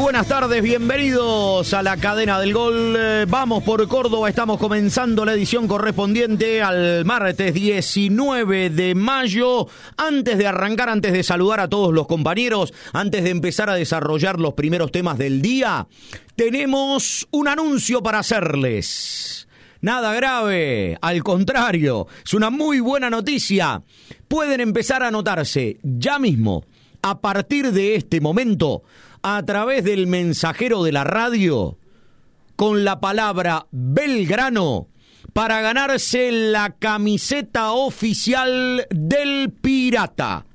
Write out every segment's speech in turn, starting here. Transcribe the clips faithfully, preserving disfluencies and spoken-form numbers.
buenas tardes, bienvenidos a la cadena del gol. Eh, vamos por Córdoba, estamos comenzando la edición correspondiente al martes diecinueve de mayo. Antes de arrancar, antes de saludar a todos los compañeros, antes de empezar a desarrollar los primeros temas del día, tenemos un anuncio para hacerles. Nada grave, al contrario, es una muy buena noticia. Pueden empezar a anotarse ya mismo, a partir de este momento, a través del mensajero de la radio, con la palabra Belgrano, para ganarse la camiseta oficial del Pirata.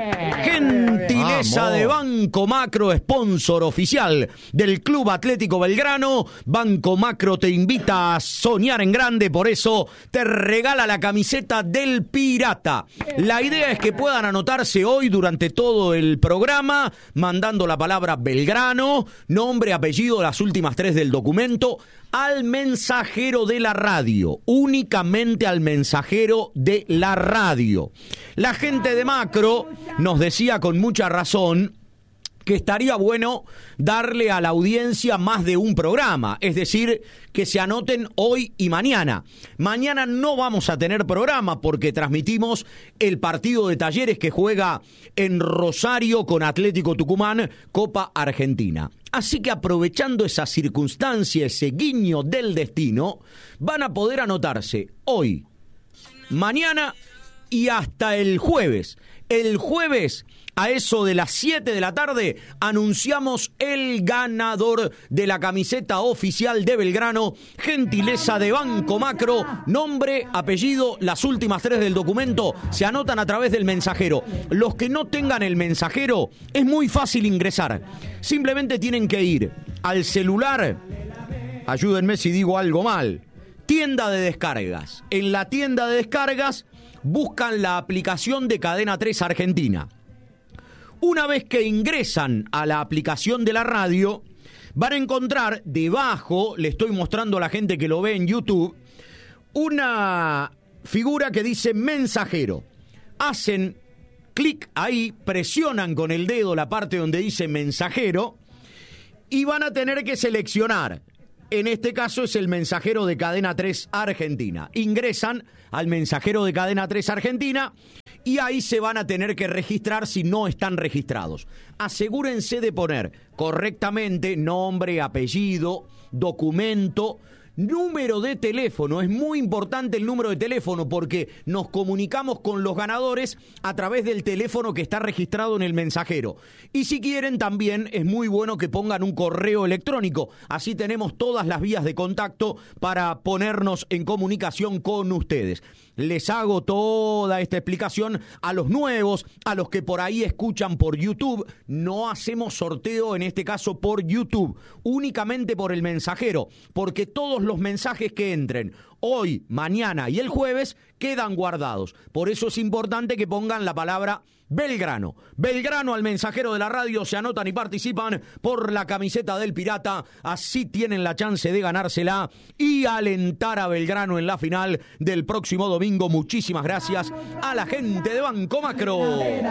Gentileza Vamos. de Banco Macro, sponsor oficial del Club Atlético Belgrano. Banco Macro te invita a soñar en grande, por eso te regala la camiseta del Pirata. La idea es que puedan anotarse hoy durante todo el programa, mandando la palabra Belgrano, nombre, apellido, las últimas tres del documento, al mensajero de la radio, únicamente al mensajero de la radio. La gente de Macro nos decía con mucha razón que estaría bueno darle a la audiencia más de un programa, es decir, que se anoten hoy y mañana. Mañana no vamos a tener programa porque transmitimos el partido de Talleres que juega en Rosario con Atlético Tucumán, Copa Argentina. Así que aprovechando esa circunstancia, ese guiño del destino, van a poder anotarse hoy, mañana y hasta el jueves. El jueves, a eso de las siete de la tarde, anunciamos el ganador de la camiseta oficial de Belgrano, gentileza de Banco Macro, nombre, apellido, las últimas tres del documento, se anotan a través del mensajero. Los que no tengan el mensajero, es muy fácil ingresar. Simplemente tienen que ir al celular, ayúdenme si digo algo mal, tienda de descargas. En la tienda de descargas buscan la aplicación de Cadena tres Argentina. Una vez que ingresan a la aplicación de la radio, van a encontrar debajo, le estoy mostrando a la gente que lo ve en YouTube, una figura que dice mensajero. Hacen clic ahí, presionan con el dedo la parte donde dice mensajero y van a tener que seleccionar. En este caso es el mensajero de Cadena tres Argentina. Ingresan al mensajero de Cadena tres Argentina y ahí se van a tener que registrar si no están registrados. Asegúrense de poner correctamente nombre, apellido, documento, número de teléfono. Es muy importante el número de teléfono porque nos comunicamos con los ganadores a través del teléfono que está registrado en el mensajero. Y si quieren también es muy bueno que pongan un correo electrónico. Así tenemos todas las vías de contacto para ponernos en comunicación con ustedes. Les hago toda esta explicación a los nuevos, a los que por ahí escuchan por YouTube. No hacemos sorteo en este caso por YouTube, únicamente por el mensajero, porque todos los mensajes que entren hoy, mañana y el jueves quedan guardados. Por eso es importante que pongan la palabra Belgrano. Belgrano al mensajero de la radio, se anotan y participan por la camiseta del Pirata. Así tienen la chance de ganársela y alentar a Belgrano en la final del próximo domingo. Muchísimas gracias a la gente de Banco Macro.